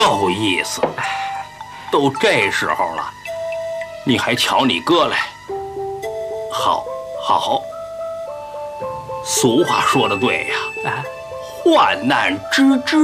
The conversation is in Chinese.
有意思。都这时候了，你还瞧你哥来？好，好。俗话说得对呀，患难知知